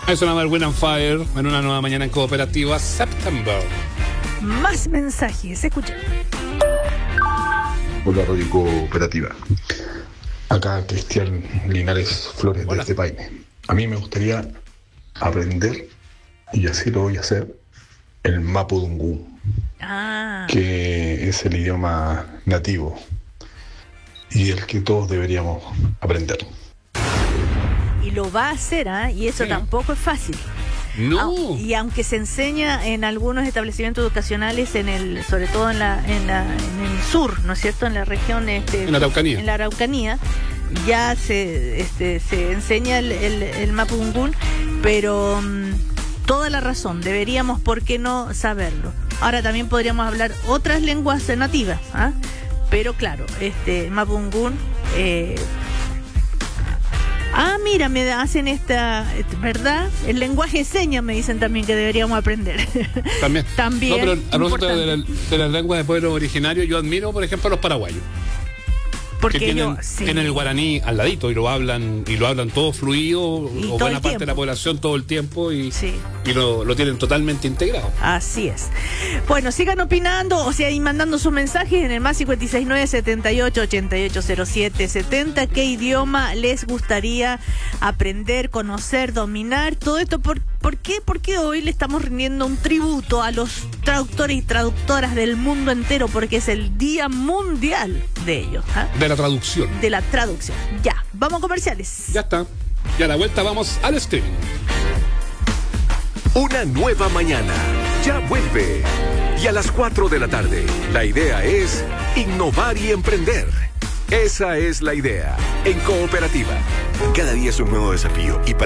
Es una Wind and Fire en una nueva mañana en Cooperativa September. Más mensajes, escucha. Hola, Radio Cooperativa. Acá Cristian Linares Flores desde Paine. A mí me gustaría aprender, y así lo voy a hacer, el mapudungún, que es el idioma nativo y el que todos deberíamos aprender. Y lo va a hacer, y eso tampoco es fácil. No. Y aunque se enseña en algunos establecimientos educacionales, sobre todo en el sur, ¿no es cierto? En la región, en la Araucanía. En la Araucanía, ya se enseña el mapudungún, pero toda la razón, deberíamos, ¿por qué no saberlo? Ahora también podríamos hablar otras lenguas nativas, pero claro, mapudungún. Mira, me hacen ¿verdad? El lenguaje de señas me dicen también que deberíamos aprender. También. No, pero a propósito de las lenguas de pueblos originarios, yo admiro, por ejemplo, a los paraguayos. Porque que tienen el guaraní al ladito y lo hablan todo fluido, o buena parte de la población todo el tiempo, y lo tienen totalmente integrado. Así es. Bueno, sigan opinando, y mandando sus mensajes en el más 569-78-8807-70. ¿Qué idioma les gustaría aprender, conocer, dominar? Todo esto, ¿por qué? Porque hoy le estamos rindiendo un tributo a los traductores y traductoras del mundo entero, porque es el Día Mundial de ellos. De la traducción. De la traducción. Ya, vamos a comerciales. Ya está. Y a la vuelta vamos al streaming. Una nueva mañana ya vuelve. Y a las 4 de la tarde, la idea es innovar y emprender. Esa es la idea en Cooperativa. Cada día es un nuevo desafío y para